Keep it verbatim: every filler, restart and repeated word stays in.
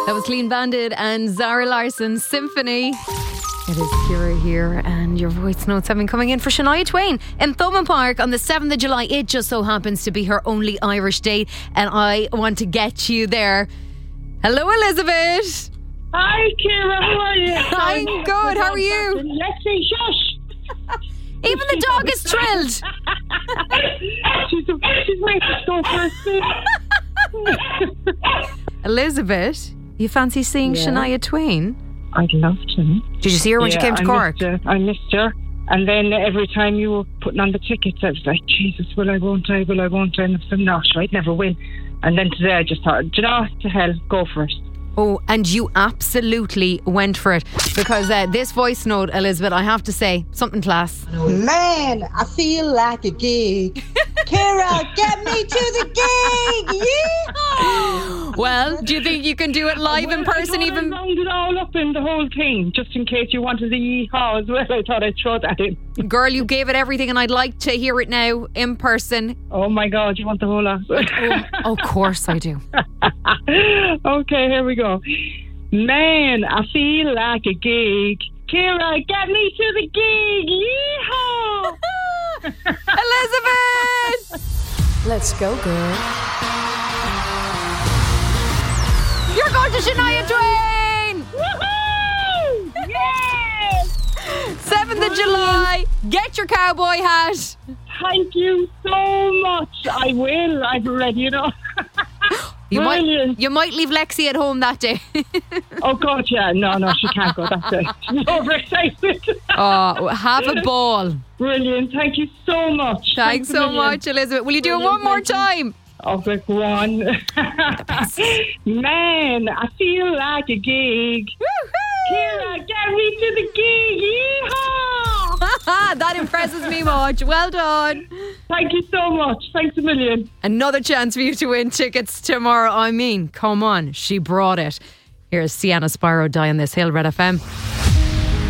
That was Clean Bandit and Zara Larson's Symphony. It is Ciara here, and your voice notes have been coming in for Shania Twain in Thomond Park on the seventh of July. It just so happens to be her only Irish date, and I want to get you there. Hello, Elizabeth. Hi, Ciara. How are you? I'm good. How are you? Let's see, shush. Even the dog is thrilled. she's, she's waiting to go for a spin. Elizabeth, you fancy seeing Yeah. Shania Twain? I'd love to. Did you see her when yeah, she came to I Cork? Missed her. I missed her. And then every time you were putting on the tickets, I was like, Jesus, will I, won't I, will I, won't I? And I said, no, sure, I'd never win. And then today I just thought, do you know, to hell, go for it. Oh, and you absolutely went for it. Because uh, this voice note, Elizabeth, I have to say, something class. Man, I feel like a gig. Ciara, get me to the gig! Yeah! Well, do you think you can do it live well, in person I even? I rounded all up in the whole thing, just in case you wanted the yee-haw as well. I thought I'd throw that in. Girl, you gave it everything, and I'd like to hear it now in person. Oh my God, you want the whole lot? Oh, of course I do. Okay, here we go. Man, I feel like a gig. Ciara, get me to the gig. Yeehaw! Elizabeth! Let's go, girl. You're going to Shania Twain! Woohoo! Yes! seventh of July. Get your cowboy hat. Thank you so much. I will. I'm ready, you know. You might, Brilliant. you might leave Lexi at home that day. Oh God, yeah. No, no, she can't go that day. She's overexcited. Oh, have a ball. Brilliant. Thank you so much. Thanks a so million. much, Elizabeth. Will you do it Brilliant, one more thank you. time? Okay, go on. Man, I feel like a gig. Ciara, get me to the gig. Yeehaw! That impresses me much. Well done. Thank you so much. Thanks a million. Another chance for you to win tickets tomorrow. I mean, come on. She brought it. Here's Sienna Spyro, Die on This Hill, Red F M.